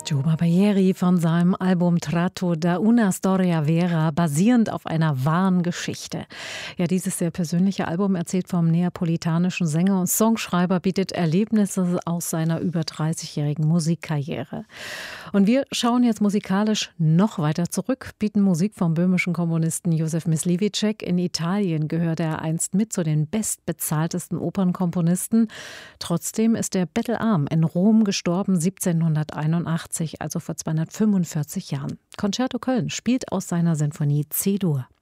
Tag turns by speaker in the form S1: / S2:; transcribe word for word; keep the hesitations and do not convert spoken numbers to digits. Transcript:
S1: Joe Barbieri von seinem Album Tratto da una storia vera, basierend auf einer wahren Geschichte. Ja, dieses sehr persönliche Album erzählt vom neapolitanischen Sänger und Songschreiber, bietet Erlebnisse aus seiner über dreißigjährigen Musikkarriere. Und wir schauen jetzt musikalisch noch weiter zurück, bieten Musik vom böhmischen Komponisten Józef Mysliveček. In Italien gehörte er einst mit zu den bestbezahltesten Opernkomponisten. Trotzdem ist er bettelarm in Rom gestorben, siebzehnhunderteinundachtzig, also vor zweihundertfünfundvierzig Jahren. Concerto Köln spielt aus seiner Sinfonie C-Dur.